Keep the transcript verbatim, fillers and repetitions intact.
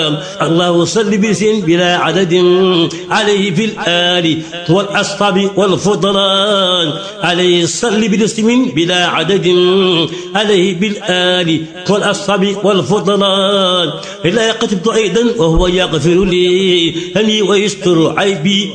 الله صل باسم بلا عدد عليه في الآل والأصحاب والفضلان عليه صل باسم بلا عدد عليه بالآل والأصحاب والفضلان إلا كتبت أيضا وهو يغفر لي أني ويستر عيبي